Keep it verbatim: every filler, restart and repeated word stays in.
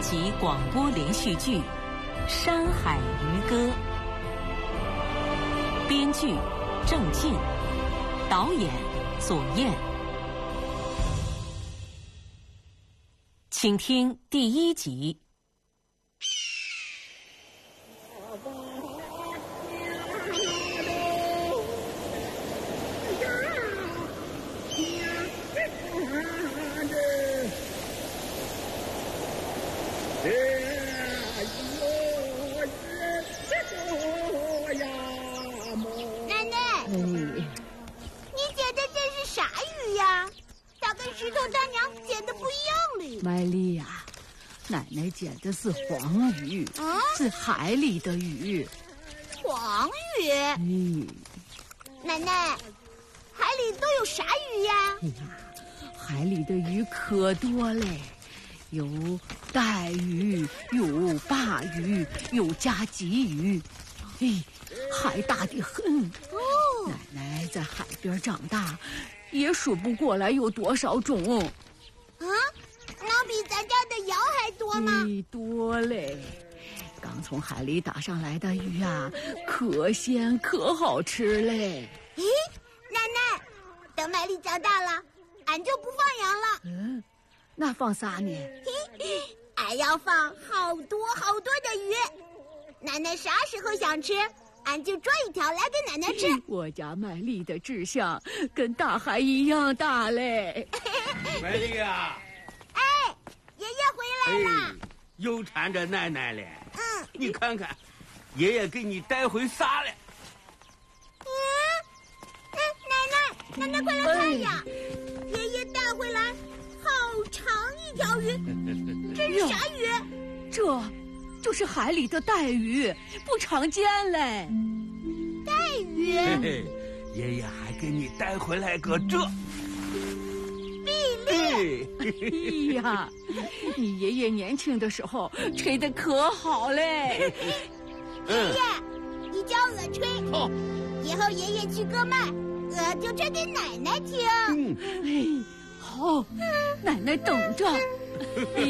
级广播连续剧《山海渔歌》，编剧郑进，导演左燕。请听第一集。 奶奶，你捡的这是啥鱼呀？它跟石头大娘捡的不一样哩。 麦丽呀、啊，奶奶捡的是黄鱼，啊、是海里的鱼。 黄鱼？ 嗯， 奶奶，海里都有啥鱼呀？ 哎呀，海里的鱼可多嘞。有带鱼，有鲅鱼，有夹鲫鱼，哎，海大的很。 哦， 奶奶在海边长大，也数不过来有多少种。 啊，那比咱家的瑶还多吗？ 哎，多嘞！刚从海里打上来的鱼啊，可鲜可好吃嘞。 咦，奶奶，等麦丽长大了，俺就不放羊了。 嗯。那放啥呢？ 俺要放好多好多的鱼，奶奶啥时候想吃，俺就捉一条来给奶奶吃。 我家麦丽的志向跟大海一样大嘞。 麦丽啊！ 哎，爷爷回来了， 哎、又缠着奶奶了。 嗯， 你看看，爷爷给你带回啥了？ 嗯，奶奶，奶奶快来看呀！哎、爷爷带回来。好长一条鱼，这是啥鱼？ 这，就是海里的带鱼，不常见嘞。 带鱼？ 嘿嘿，爷爷还给你带回来个这。 碧丽。 哎呀，你爷爷年轻的时候吹得可好嘞。 爷爷，你教鹅吹， 好， 以后爷爷去割麦，鹅就吹给奶奶听。 嗯，哎。好，奶奶等着。